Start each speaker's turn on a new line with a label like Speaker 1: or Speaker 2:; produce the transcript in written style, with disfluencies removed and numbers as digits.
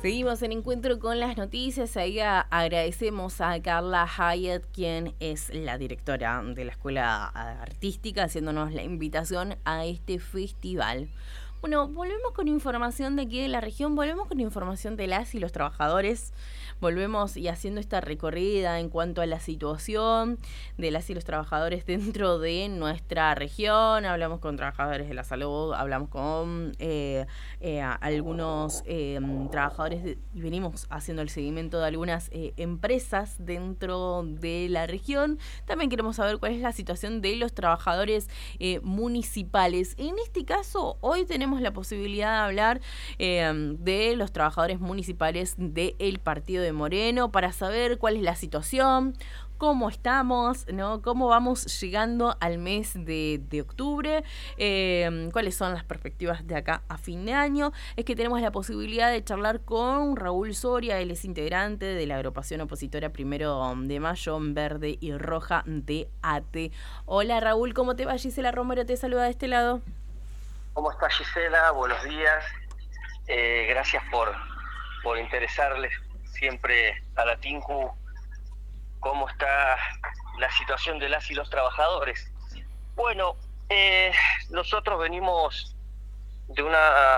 Speaker 1: Seguimos en Encuentro con las Noticias. Ahí agradecemos a Carla Hyatt, quien es la directora de la Escuela Artística, haciéndonos la invitación a este festival. Bueno, volvemos con información de aquí de la región, volvemos con información de las y los trabajadores, volvemos y haciendo esta recorrida en cuanto a la situación de las y los trabajadores dentro de nuestra región. Hablamos con trabajadores de la salud, hablamos con algunos trabajadores y venimos haciendo el seguimiento de algunas empresas dentro de la región. También queremos saber cuál es la situación de los trabajadores municipales. En este caso, hoy tenemos la posibilidad de hablar de los trabajadores municipales del partido de Moreno para saber cuál es la situación, cómo estamos, ¿no? Cómo vamos llegando al mes de octubre, cuáles son las perspectivas de acá a fin de año. Es que tenemos la posibilidad de charlar con Raúl Soria, él es integrante de la agrupación opositora 1 de Mayo, Verde y Roja de ATE. Hola Raúl, ¿cómo te va? Gisela Romero te saluda de este lado.
Speaker 2: ¿Cómo está Gisela? Buenos días. Gracias por interesarles siempre a la TINCU cómo está la situación de las y los trabajadores. Bueno, nosotros venimos de una